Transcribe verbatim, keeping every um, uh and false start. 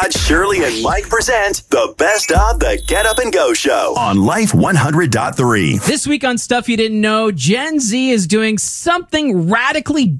Scott, Shirley, and Mike present the best of the Get Up and Go show on Life one hundred point three. This week on Stuff You Didn't Know, Gen Z is doing something radically